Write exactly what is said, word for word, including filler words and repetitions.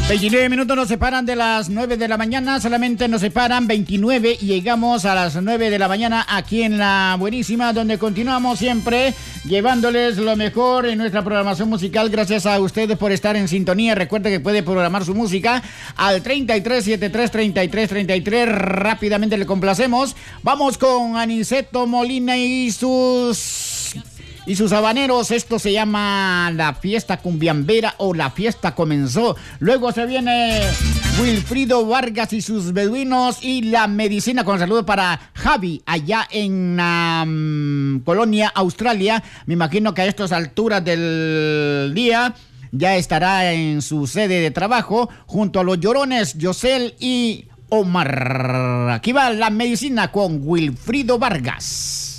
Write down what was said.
veintinueve minutos nos separan de las nueve de la mañana, solamente nos separan veintinueve y llegamos a las nueve de la mañana aquí en La Buenísima, donde continuamos siempre llevándoles lo mejor en nuestra programación musical. Gracias a ustedes por estar en sintonía. Recuerde que puede programar su música al treinta y tres setenta y tres treinta y tres treinta y tres. Rápidamente le complacemos. Vamos con Aniceto Molina y sus... y sus habaneros. Esto se llama La Fiesta Cumbiambera o La Fiesta Comenzó. Luego se viene Wilfrido Vargas y sus beduinos y La Medicina, con saludo para Javi allá en um, Colonia, Australia. Me imagino que a estas alturas del día ya estará en su sede de trabajo junto a los llorones Yosel y Omar. Aquí va La Medicina con Wilfrido Vargas.